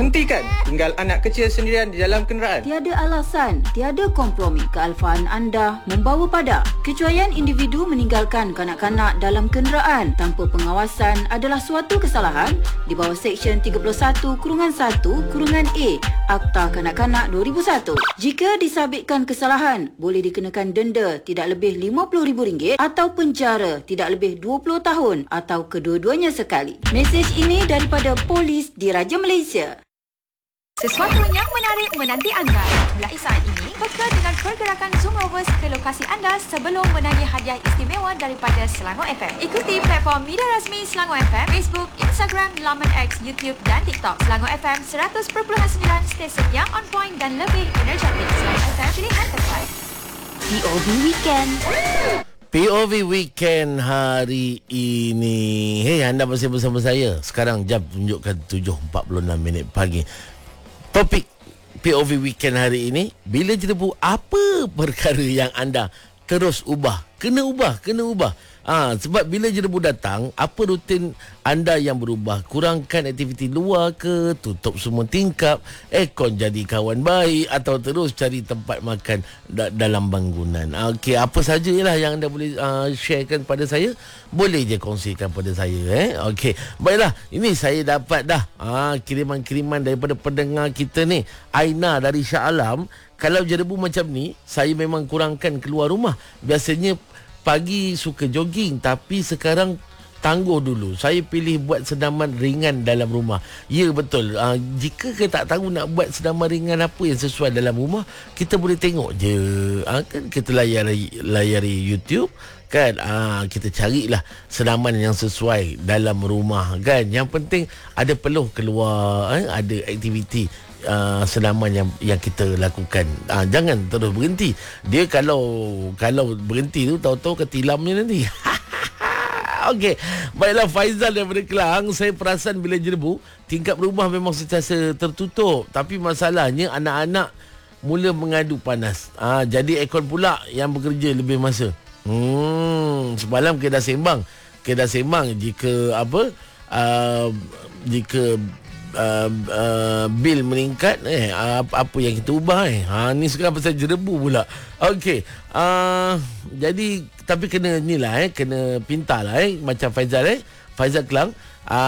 Hentikan tinggal anak kecil sendirian di dalam kenderaan. Tiada alasan, tiada kompromi kealfaan anda membawa padak. Kecuaian individu meninggalkan kanak-kanak dalam kenderaan tanpa pengawasan adalah suatu kesalahan di bawah Seksyen 31/1/A Akta Kanak-Kanak 2001. Jika disabitkan kesalahan, boleh dikenakan denda tidak lebih RM50,000 atau penjara tidak lebih 20 tahun atau kedua-duanya sekali. Mesej ini daripada Polis Diraja Malaysia. Sesuatu yang menarik menanti anda. Mulai saat ini, peka dengan pergerakan Zoom Rovers ke lokasi anda sebelum menagih hadiah istimewa daripada Selangor FM. Ikuti platform media rasmi Selangor FM, Facebook, Instagram, laman X, YouTube dan TikTok. Selangor FM 100.9, stesen yang on point dan lebih energetik. Selangor FM, pilihan terbaik. POV Weekend. POV Weekend hari ini. Hey, anda masih bersama saya. Sekarang jam tunjukkan 7.46 pagi. Topik POV Weekend hari ini, bila jerebu, apa perkara yang anda terus ubah? Kena ubah. Sebab bila jerebu datang, apa rutin anda yang berubah? Kurangkan aktiviti luar ke? Tutup semua tingkap? Aircon jadi kawan baik? Atau terus cari tempat makan dalam bangunan? Okey, apa sajalah yang anda boleh sharekan pada saya? Boleh je kongsikan pada saya. Okey, baiklah. Ini saya dapat dah kiriman-kiriman daripada pendengar kita ni. Aina dari Shah Alam. Kalau jerebu macam ni, saya memang kurangkan keluar rumah. Biasanya pagi suka jogging, tapi sekarang tangguh dulu. Saya pilih buat senaman ringan dalam rumah. Ya, betul. Jika kita tak tahu nak buat senaman ringan apa yang sesuai dalam rumah, kita boleh tengok je. Kan kita layari YouTube, kan. Kita carilah senaman yang sesuai dalam rumah, kan. Yang penting ada peluh keluar, ada aktiviti senaman yang kita lakukan. Jangan terus berhenti. Dia kalau berhenti tu tahu-tahu ketilamnya nanti. Okey, baiklah. Faizal daripada Kelang. Saya perasan bila jerebu, tingkap rumah memang sentiasa tertutup, tapi masalahnya anak-anak mula mengadu panas. Jadi aircon pula yang bekerja lebih masa. Semalam kita dah sembang jika bil meningkat, apa yang kita ubah. Ni sekarang pasal jerebu pula. Okey, jadi tapi kena inilah, kena pintarlah, macam Faizal Kelang.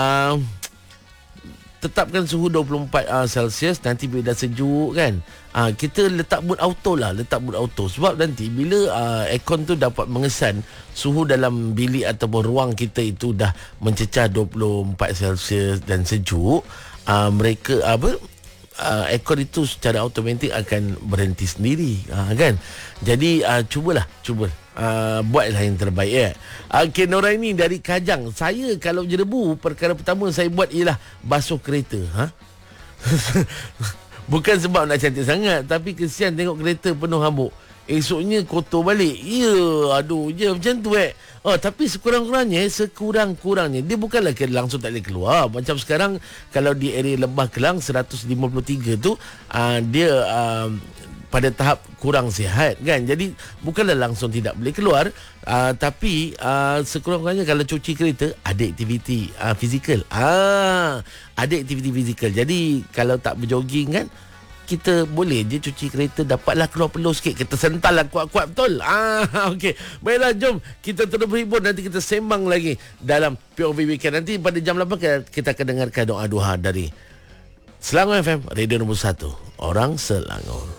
Tetapkan suhu 24 Celsius. Nanti bila dah sejuk, kan, kita letak mood auto. Sebab nanti bila aircon tu dapat mengesan suhu dalam bilik ataupun ruang kita itu dah mencecah 24 Celsius dan sejuk, mereka aircon itu secara automatik akan berhenti sendiri, kan. Jadi cuba buatlah yang terbaik. Okey, Noraini dari Kajang. Saya kalau jerebu, perkara pertama saya buat ialah basuh kereta. Bukan sebab nak cantik sangat, tapi kesian tengok kereta penuh habuk. Esoknya kotor balik. Ya, aduh je macam tu. Tapi sekurang-kurangnya dia bukanlah langsung tak boleh keluar. Macam sekarang kalau di area Lebah Kelang 153 tu, dia pada tahap kurang sihat, kan. Jadi bukanlah langsung tidak boleh keluar, tapi sekurang-kurangnya kalau cuci kereta ada aktiviti fizikal. Ada aktiviti fizikal. Jadi kalau tak berjoging, kan, kita boleh je cuci kereta, dapatlah keluar peluh sikit. Kita sentallah kuat-kuat, betul. Okey, baiklah, jom kita terus berhibur. Nanti kita sembang lagi dalam POV Weekend. Nanti pada jam 8 kita akan dengarkan doa duha dari Selangor FM, radio nombor 1 orang Selangor.